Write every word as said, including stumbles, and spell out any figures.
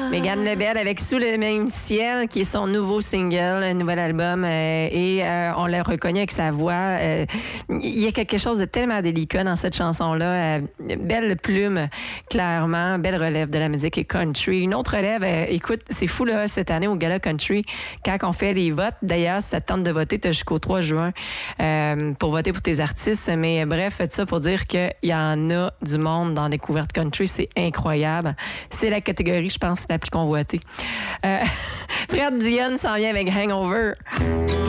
Mégane Lebel avec Sous le même ciel, qui est son nouveau single, un nouvel album. Euh, et euh, on l'a reconnu avec sa voix. Euh, il y a quelque chose de tellement délicat dans cette chanson-là. Euh, belle plume, clairement. Belle relève de la musique country. Une autre relève, euh, écoute, c'est fou là, cette année au Gala Country, quand on fait les votes. D'ailleurs, si ça te tente de voter, tu as jusqu'au trois juin euh, pour voter pour tes artistes. Mais bref, faites ça pour dire qu'il y en a du monde dans Découverte Country. C'est incroyable. C'est la catégorie, je pense, la plus convoitée. Euh, Fred Dionne s'en vient avec Hangover.